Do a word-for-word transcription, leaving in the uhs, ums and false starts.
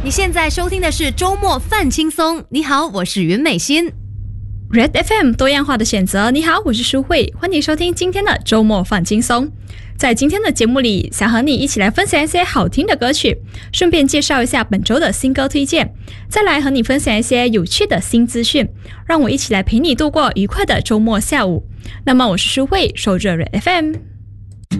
你现在收听的是周末饭轻松。你好，我是袁美欣。 Red F M 多样化的选择。你好，我是舒慧，欢迎收听今天的周末饭轻松。在今天的节目里，想和你一起来分享一些好听的歌曲，顺便介绍一下本周的新歌推荐，再来和你分享一些有趣的新资讯，让我一起来陪你度过愉快的周末下午。那么我是舒慧，守着 Red F M。